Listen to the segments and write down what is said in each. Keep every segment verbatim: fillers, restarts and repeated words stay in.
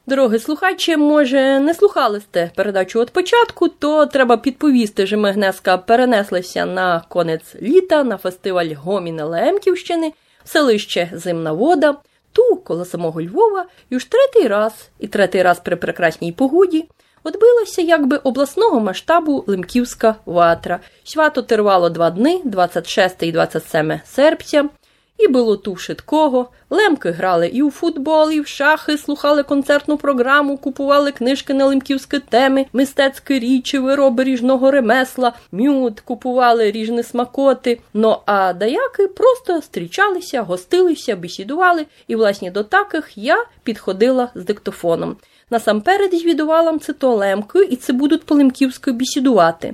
Дорогі слухачі, може, не слухали сте передачу від початку, то треба підповісти, що ми гнеска перенеслися на конець літа на фестиваль Гоміна Лемківщини, в селище Зимна Вода, ту коло самого Львова, і уж третій раз, і третій раз при прекрасній погоді, відбилася якби обласного масштабу Лемківська ватра. Свято тривало два дни, двадцять шостого і двадцять сьомого серпня. І було ту шиткого. Лемки грали і у футбол, і в шахи, слухали концертну програму, купували книжки на лемківські теми, мистецькі річі, вироби ріжного ремесла, мюд, купували ріжні смакоти. Ну, а даяки просто зустрічалися, гостилися, бесідували, і, власне, до таких я підходила з диктофоном. Насамперед звідувала це то лемки, і це будуть по-лемківськи бесідувати.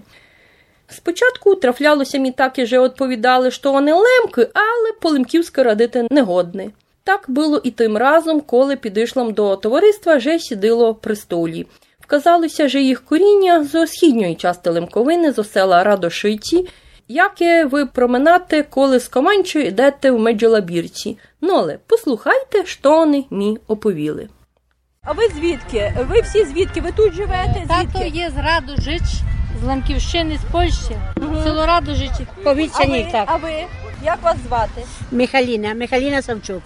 Спочатку трафлялося мені таке, що відповідали, що вони лемки, але по-лемківськи радити не годні. Так було і тим разом, коли підійшлам до товариства, що сиділо при столі. Вказалося, що їх коріння з східньої частини Лемковини, з села Радошиці, яке ви проминате, коли з Команчу йдете в Меджелабірці. Ну, але послухайте, що вони мені оповіли. А ви звідки? Ви всі звідки? Ви тут живете? Звідки? Тато є з Радожич, з Лемківщини, з Польщі, угу. Село Радожичі. Повітряні, так. А ви? Як вас звати? Михаліна, Михаліна Савчук.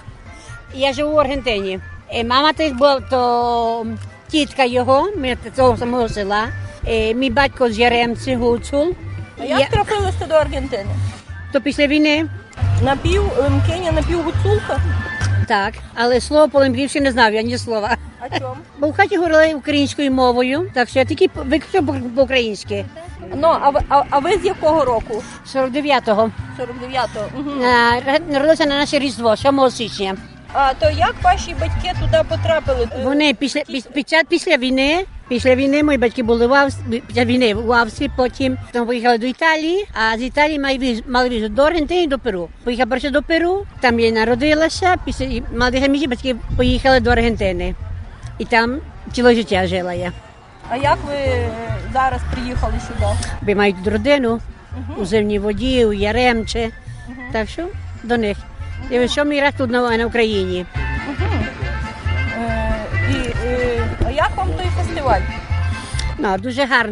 Я живу в Аргентині. І мама теж була, то тітка його, ми того самого села. І мій батько з Яремці, Гуцул. А як Я... трапилися до Аргентини? То після війни. Напів лемкиня, напів гуцулка? Так, але слово по-лемківськи не знав, я ні слова. А чому? Бо в хаті говорили українською мовою, так що я тільки виключно по-українськи. Ну, а ви, а, а ви з якого року? сорок дев'ятого. сорок дев'ятого. Угу. Народилася на наше Різдво, сьомого січня. А то як ваші батьки туди потрапили? Вони після, після, після війни, після війни мої батьки були в Австрії, після війни в Австрії, потім там поїхали до Італії, а з Італії мали візу, мали візу до Аргентини і до Перу. Поїхала перше до Перу, там я народилася, після молодих місяців батьки поїхали до Аргентини. І там ціле життя жила я. А як ви зараз приїхали сюди? Бо мають родину uh-huh. у Зимній Воді, у Яремче, uh-huh. так що до них. І що мій раз тут на, на Україні. Uh-huh. Е, і, е, а як вам той фестиваль? Ну, дуже гарно.